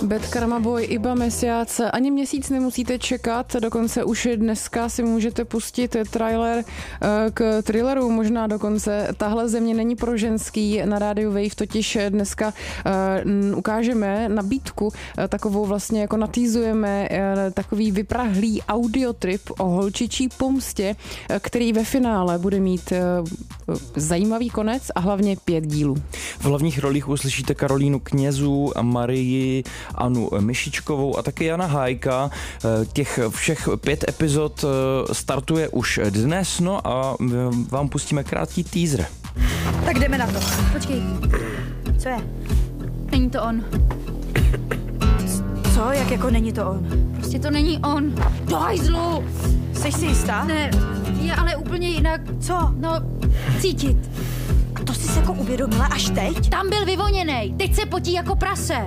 Bad Karma Boy, Iba Mesiac, ani měsíc nemusíte čekat, dokonce už dneska si můžete pustit trailer k thrilleru, možná dokonce Tahle země není pro ženský. Na rádiu Wave totiž dneska ukážeme nabídku, takovou vlastně jako natýzujeme takový vyprahlý audiotrip o holčičí pomstě, který ve finále bude mít zajímavý konec a hlavně 5 dílů. V hlavních rolích uslyšíte Karolínu Knězu, Marii, Anu Myšičkovou a taky Jana Hájka. Těch všech 5 epizod startuje už dnes, no a vám pustíme krátký teaser. Tak jdeme na to. Počkej. Co je? Není to on. Co? Jak jako není to on? Prostě to není on. Do hajzlu! Jsi si jistá? Ne, je ale úplně jinak. Co? No, cítit. A to jsi se jako uvědomila až teď? Tam byl vyvoněnej, teď se potí jako prase.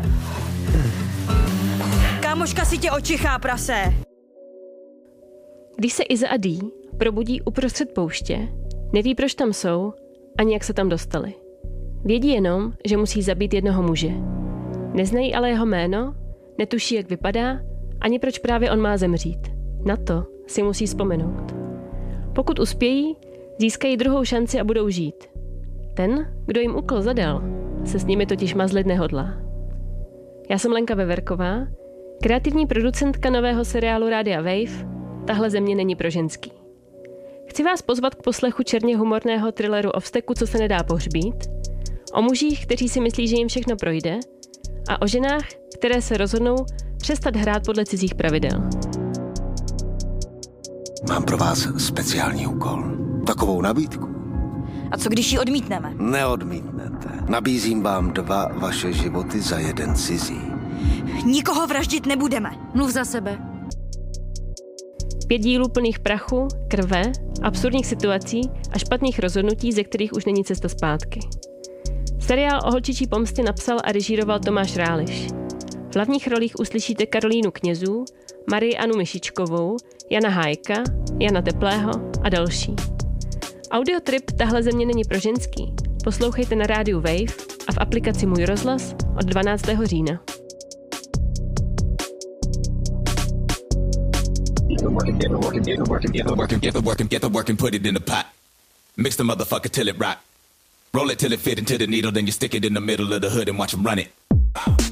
Kámoška si tě očichá, prase. Když se Iza a Dee probudí uprostřed pouště, neví, proč tam jsou, ani jak se tam dostali. Vědí jenom, že musí zabít jednoho muže. Neznají ale jeho jméno, netuší, jak vypadá, ani proč právě on má zemřít. Na to si musí vzpomenout. Pokud uspějí, získají druhou šanci a budou žít. Ten, kdo jim úkol zadal, se s nimi totiž mazlit nehodlá. Já jsem Lenka Veverková, kreativní producentka nového seriálu Rádia Wave Tahle země není pro ženský. Chci vás pozvat k poslechu černě humorného thrilleru o vzteku, co se nedá pohřbít, o mužích, kteří si myslí, že jim všechno projde, a o ženách, které se rozhodnou přestat hrát podle cizích pravidel. Mám pro vás speciální úkol. Takovou nabídku. A co když ji odmítneme? Neodmítnete. Nabízím vám 2 vaše životy za 1 cizí. Nikoho vraždit nebudeme. Mluv za sebe. 5 dílů plných prachu, krve, absurdních situací a špatných rozhodnutí, ze kterých už není cesta zpátky. Seriál o holčičí pomstě napsal a režíroval Tomáš Ráliš. V hlavních rolích uslyšíte Karolínu Knězu, Marii Anu Myšičkovou, Jana Hájka, Jana Teplého a další. Audiotrip Tahle země není pro ženský poslouchejte na rádiu Wave a v aplikaci Můj rozhlas od 12. října. Get the work and put it in the pot. Mix the motherfucker till it rock. Roll it till it fit into the needle, then you stick it in the middle of the hood and watch them run it.